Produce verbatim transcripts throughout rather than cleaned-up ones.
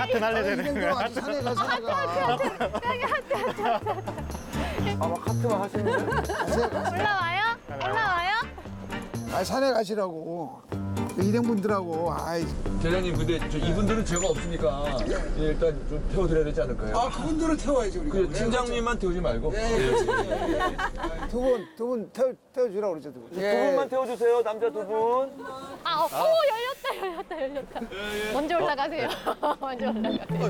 하트 날려야 되는 거야. 하트 산에 가 산에 가. 여기 하트 하트 하트. 아, 막 하트만 하시는데? 올라와요? 올라와요? 아 산에 가시라고. 일행분들하고. 아이. 대장님, 근데 저 이분들은 죄가 없으니까 예, 일단 좀 태워드려야 되지 않을까요? 아 그분들은 태워야지 우리가. 그 팀장님만 태우지 말고. 두 분 두 분 태워 태워주라고 그러죠 두 분. 두 분만 태워주세요, 남자 두 분. 아, 어, 어 열렸다, 열렸다, 열렸다. 먼저 올라가세요. 먼저 올라가세요.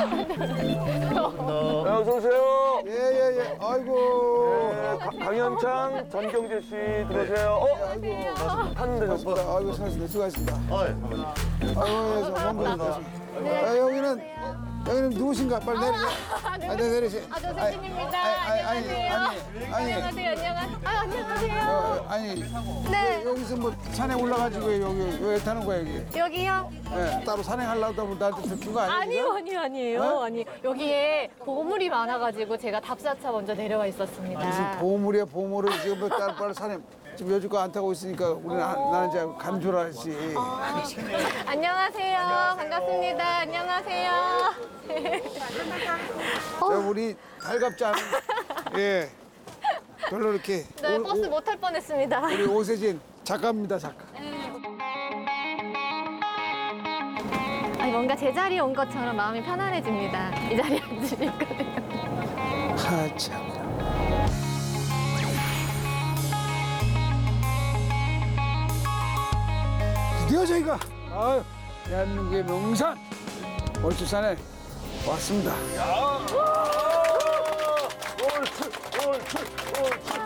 네, 어서 오세요. 예예 예. 아이고. 네, 가- 강현창, 전경재 씨 들어오세요. 어? 아이고. 탔는데 저 수고하셨습니다. 아이고 수고하셨습니다. 수고하셨습니다. 어, 예. 아이고 저 먼 분들. 아, 여기는 여기는 누구신가? 빨리 내리세요. 아, 네, 내리세요. 아, 저 세진입니다. 아니, 아니, 안녕하세요. 아니, 아니, 안녕하세요, 안녕하세요. 아, 안녕하세요. 어, 아니 네. 여기서 뭐 산에 올라가지고 여기 왜 타는 거야 여기? 여기요? 예, 따로 산행하려고 하면 나한테 준 거 아니에요? 아니요, 아니요, 아니에요. 어? 아니, 여기에 보물이 많아가지고 제가 답사차 먼저 내려와 있었습니다. 무슨 보물이야 보물을 지금 뭐 따로 빨리 산에 지금 여지껏 안 타고 있으니까 우리는 아, 나는 이제 간 줄 알지. 안녕하세요. 반갑습니다. 안녕하세요. 자, 우리 달갑지 않은 예 별로 이렇게 네, 오- 버스 오- 못 탈 뻔했습니다. 우리 오세진 작가입니다 작가. 아니, 뭔가 제자리에 온 것처럼 마음이 편안해집니다. 이 자리에 앉으니까. 아 참. 드디어 저희가 아유 대한민국의 명산 월주산에 왔습니다. 옳지, 옳지, 옳지.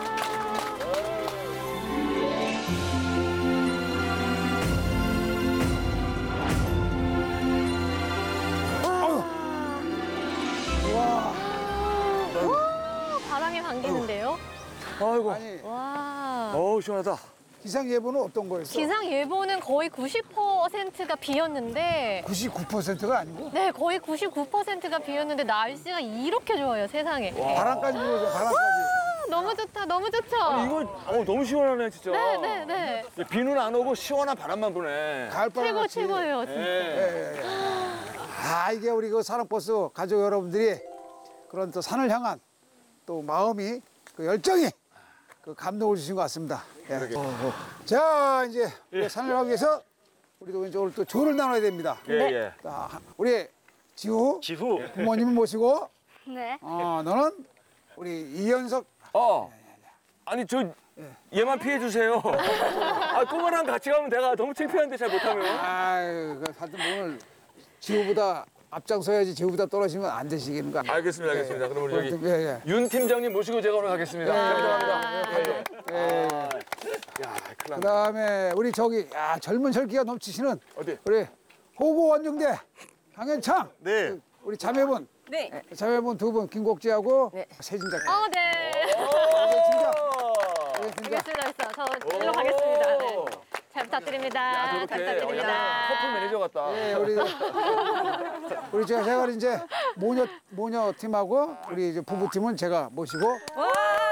오, 바람이 반기는데요? 아이고, 아니 와. 어우, 시원하다. 기상 예보는 어떤 거였어? 기상 예보는 거의 구십 퍼센트가 비였는데, 구십구 퍼센트가 아니고 네, 거의 구십구 퍼센트가 비였는데 날씨가 이렇게 좋아요, 세상에. 바람까지 불어서 바람까지. 아, 너무 좋다, 너무 좋죠? 이거 어, 너무 시원하네, 진짜. 네, 네, 네. 비는 안 오고 시원한 바람만 부네. 가을바람 최고, 같이. 최고예요, 진짜. 예. 아 이게 우리 그 산업버스 가족 여러분들이 그런 또 산을 향한 또 마음이 그 열정이 그 감동을 주신 것 같습니다. 예. 자 이제 우리 산을 가기 위해서 우리도 이제 오늘 또 조를 나눠야 됩니다. 예, 예. 자, 우리 지후 지후. 부모님을 모시고 네. 어, 너는 우리 이현석 어. 아니, 저 얘만 피해 주세요. 아, 꼬마랑 같이 가면 내가 너무 창피한데 잘 못하면. 아유 그 하여튼 오늘 지후보다 앞장서야지 지후보다 떨어지면 안 되시겠는 거 아니에요? 알겠습니다, 알겠습니다. 그럼 우리 여기 예, 예. 윤 팀장님 모시고 제가 오늘 가겠습니다. 감사합니다. 예. 예. 야, 큰일 났네. 그다음에 우리 저기 야, 젊은 혈기가 넘치시는 어디? 우리 호구 원중대 강현창 네. 우리 자매분 네. 자매분 두 분 김국지하고 네. 세진 작가. 어, 네. 세진자. 세진자. 알겠습니다. 저 일로 가겠습니다. 네. 잘 부탁드립니다. 야, 잘 저렇게 부탁드립니다. 약간 커플 매니저 같다. 예, 우리 우리 제가 제가 이제 모녀 모녀 팀하고 우리 이제 부부 팀은 제가 모시고. 와!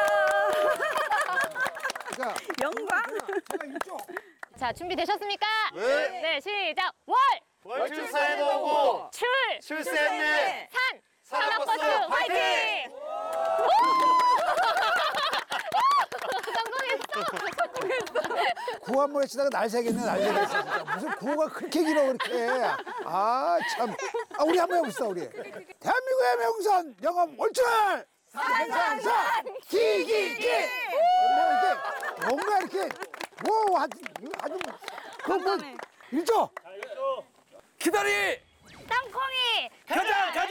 그러니까 영광. 제가 이쪽. 자, 준비되셨습니까? 네. 네, 시작. 월, 월출산에도 오고 출, 출세했네. 산, 산업버스 산업버스 화이팅! 화이팅! 구호 한 번 치다가 날 새겠네 날 새겠어 진짜. 무슨 구호가 그렇게 길어 그렇게. 아 참. 아 우리 한번 해봅시다 우리. 대한민국의 명산 영암 월출. 산산산 기기기. 뭐 이렇게 뭔가 이렇게 뭐 아주 아주 그뭐 일조. 기다리! 땅콩이 가자,